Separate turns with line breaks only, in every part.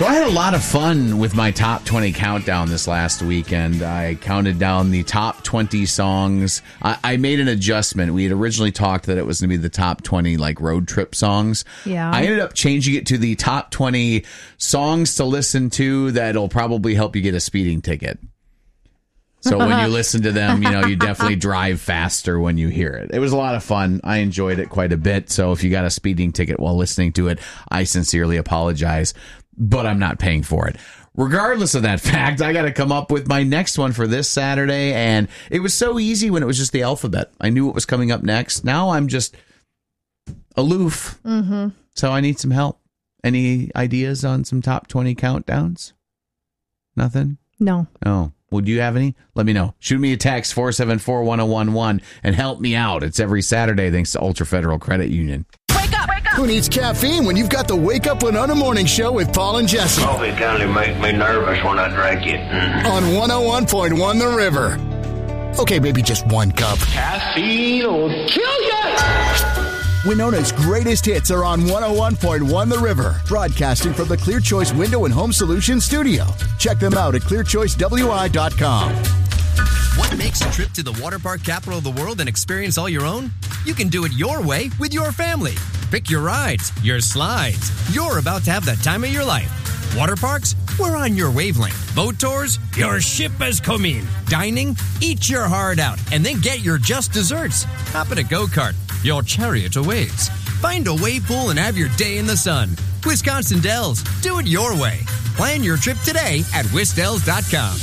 So I had a lot of fun with my top 20 countdown this last weekend. I counted down the top 20 songs. I made an adjustment. We had originally talked that it was going to be the top 20 like road trip songs.
Yeah.
I ended up changing it to the top 20 songs to listen to that'll probably help you get a speeding ticket. So when you listen to them, you definitely drive faster when you hear it. It was a lot of fun. I enjoyed it quite a bit. So if you got a speeding ticket while listening to it, I sincerely apologize, but I'm not paying for it. Regardless of that fact, I got to come up with my next one for this Saturday. And it was so easy when it was just the alphabet. I knew what was coming up next. Now I'm just aloof.
Mm-hmm.
So I need some help. Any ideas on some top 20 countdowns? Nothing?
No.
Oh. Well, do you have any? Let me know. Shoot me a text, 474-1011, and help me out. It's every Saturday thanks to Ultra Federal Credit Union.
Wake up!
Who needs caffeine when you've got the Wake Up Winona Morning Show with Paul and Jesse?
Coffee kind of makes me nervous when I drink it.
On 101.1 The River. Okay, maybe just one cup.
Caffeine will kill you!
Winona's greatest hits are on 101.1 The River, broadcasting from the Clear Choice Window and Home Solutions studio. Check them out at clearchoicewi.com.
What makes a trip to the water park capital of the world an experience all your own? You can do it your way with your family. Pick your rides, your slides. You're about to have the time of your life. Water parks? We're on your wavelength. Boat tours? Your ship has come in. Dining? Eat your heart out and then get your just desserts. Hop in a go-kart. Your chariot awaits. Find a wave pool and have your day in the sun. Wisconsin Dells. Do it your way. Plan your trip today at wisdells.com.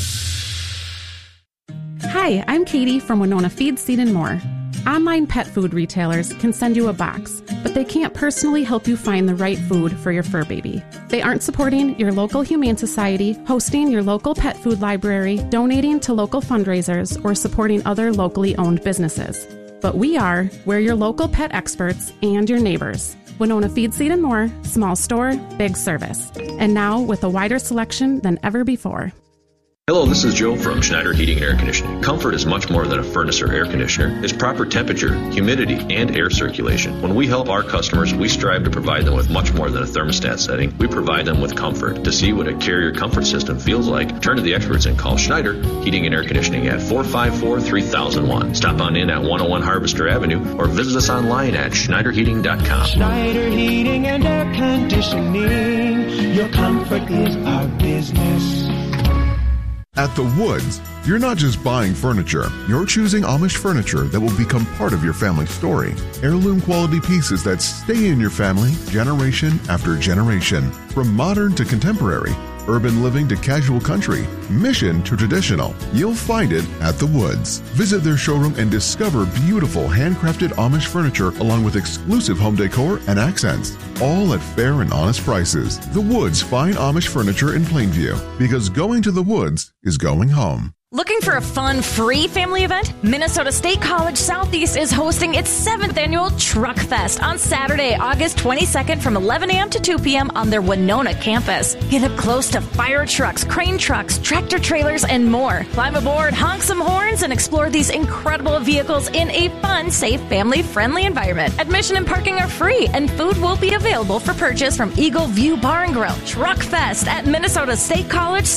Hi, I'm Katie from Winona Feed, Seed, and More. Online pet food retailers can send you a box, but they can't personally help you find the right food for your fur baby. They aren't supporting your local humane society, hosting your local pet food library, donating to local fundraisers, or supporting other locally owned businesses. But we are. We're your local pet experts and your neighbors. Winona Feed, Seed, and More, small store, big service. And now with a wider selection than ever before.
Hello, this is Joe from Schneider Heating and Air Conditioning. Comfort is much more than a furnace or air conditioner. It's proper temperature, humidity, and air circulation. When we help our customers, we strive to provide them with much more than a thermostat setting. We provide them with comfort. To see what a Carrier comfort system feels like, turn to the experts and call Schneider Heating and Air Conditioning at 454-3001. Stop on in at 101 Harvester Avenue or visit us online at schneiderheating.com.
Schneider Heating and Air Conditioning. Your comfort is our business.
At The Woods, you're not just buying furniture, you're choosing Amish furniture that will become part of your family story. Heirloom quality pieces that stay in your family generation after generation. From modern to contemporary, urban living to casual country, mission to traditional, you'll find it at The Woods. Visit their showroom and discover beautiful handcrafted Amish furniture along with exclusive home decor and accents, all at fair and honest prices. The Woods Fine Amish Furniture in Plainview, because going to The Woods is going home.
Looking for a fun, free family event? Minnesota State College Southeast is hosting its 7th annual Truck Fest on Saturday, August 22nd from 11 a.m. to 2 p.m. on their Winona campus. Get up close to fire trucks, crane trucks, tractor trailers, and more. Climb aboard, honk some horns, and explore these incredible vehicles in a fun, safe, family-friendly environment. Admission and parking are free, and food will be available for purchase from Eagle View Bar and Grill. Truck Fest at Minnesota State College